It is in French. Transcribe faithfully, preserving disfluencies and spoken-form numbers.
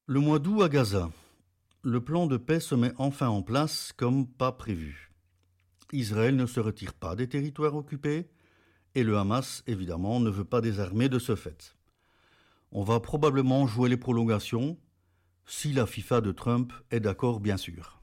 Le mois d'août à Gaza. Le plan de paix se met enfin en place comme pas prévu. Israël ne se retire pas des territoires occupés et le Hamas, évidemment, ne veut pas désarmer de ce fait. On va probablement jouer les prolongations, si la FIFA de Trump est d'accord bien sûr.